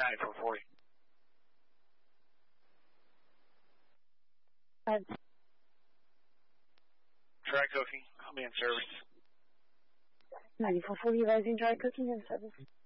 9440. Dry cooking. I'll be in service. 9440 rising dry cooking in service.